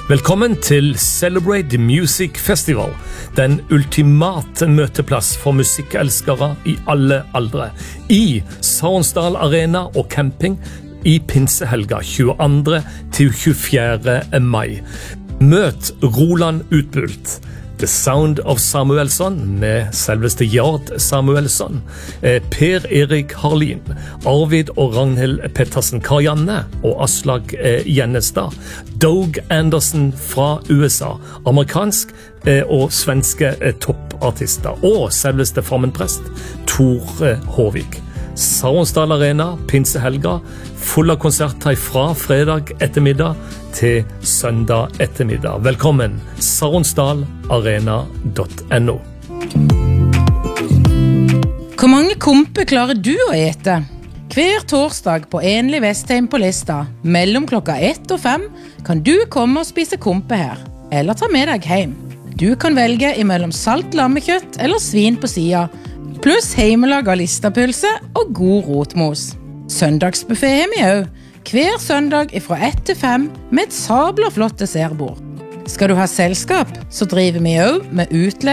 Velkommen til Celebrate the Music Festival, den ultimate møteplass for musikkelskere i alle aldre, i Saronsdal Arena og camping i pinsehelga 22. til 24. mai. Møt Roland Utbult, The Sound of Samuelsson med selveste Jard Samuelsson, Per Erik Harlin, Arvid og Ragnhild Pettersen, Karianne og Aslag Gjennestad, Doug Anderson fra USA, amerikansk og svenske toppartister, og selveste formenprest Tor Håvik. Saronsdal Arena, pinsehelga, full av konserter fra fredag ettermiddag til søndag ettermiddag. Velkommen, saronsdalarena.no. Hvor mange kompe klarer du å ete? Hver torsdag på Enlig Vestheim på Lista, mellom klokka 1 og 5, kan du komme og spise kompe her, eller ta med deg hjem. Du kan velge imellom salt lammekjøtt eller svin på sida, pluss heimelaga listapølse og god rotmos. Søndagsbuffet har vi også, hver søndag fra 1 til 5 med et sabla flott dessertbord. Skal du ha selskap, så driver vi også med utleie